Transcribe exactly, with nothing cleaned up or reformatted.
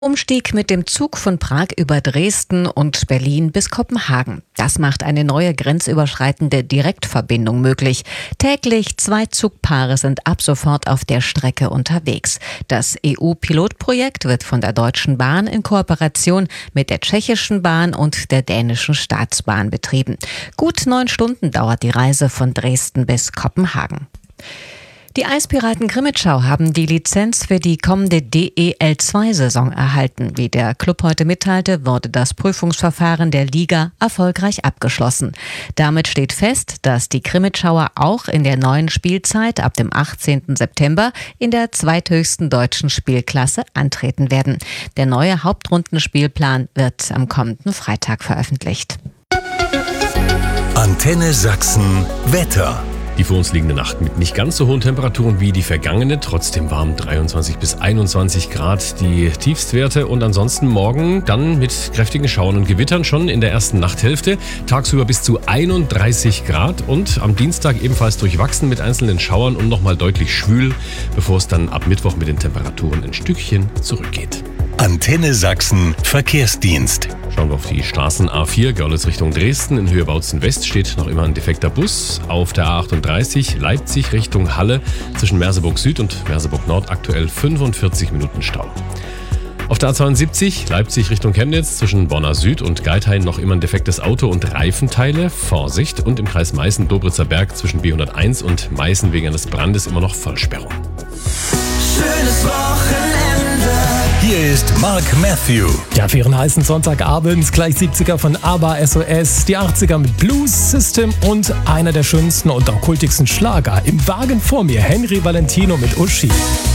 Umstieg mit dem Zug von Prag über Dresden und Berlin bis Kopenhagen. Das macht eine neue grenzüberschreitende Direktverbindung möglich. Täglich zwei Zugpaare sind ab sofort auf der Strecke unterwegs. Das E U-Pilotprojekt wird von der Deutschen Bahn in Kooperation mit der Tschechischen Bahn und der Dänischen Staatsbahn betrieben. Gut neun Stunden dauert die Reise von Dresden bis Kopenhagen. Die Eispiraten Grimmitschau haben die Lizenz für die kommende D E L zwei Saison erhalten. Wie der Club heute mitteilte, wurde das Prüfungsverfahren der Liga erfolgreich abgeschlossen. Damit steht fest, dass die Grimmitschauer auch in der neuen Spielzeit ab dem achtzehnten September in der zweithöchsten deutschen Spielklasse antreten werden. Der neue Hauptrundenspielplan wird am kommenden Freitag veröffentlicht. Antenne Sachsen Wetter. Die vor uns liegende Nacht mit nicht ganz so hohen Temperaturen wie die vergangene, trotzdem warm, dreiundzwanzig bis einundzwanzig Grad die Tiefstwerte, und ansonsten morgen dann mit kräftigen Schauern und Gewittern schon in der ersten Nachthälfte, tagsüber bis zu einunddreißig Grad und am Dienstag ebenfalls durchwachsen mit einzelnen Schauern und nochmal deutlich schwül, bevor es dann ab Mittwoch mit den Temperaturen ein Stückchen zurückgeht. Antenne Sachsen Verkehrsdienst. Schauen wir auf die Straßen A vier, Görlitz Richtung Dresden. In Höhe Bautzen West steht noch immer ein defekter Bus. Auf der A achtunddreißig, Leipzig Richtung Halle, zwischen Merseburg Süd und Merseburg Nord aktuell fünfundvierzig Minuten Stau. Auf der A zweiundsiebzig, Leipzig Richtung Chemnitz, zwischen Bonner Süd und Geithain noch immer ein defektes Auto und Reifenteile. Vorsicht! Und im Kreis Meißen-Dobritzer Berg zwischen B hunderteins und Meißen wegen eines Brandes immer noch Vollsperrung. Schönes Wochenende. Hier ist Mark Matthew. Ja, für ihren heißen Sonntagabend gleich siebziger von ABBA, S O S, die achtziger mit Blues System und einer der schönsten und auch kultigsten Schlager. Im Wagen vor mir Henry Valentino mit Uschi.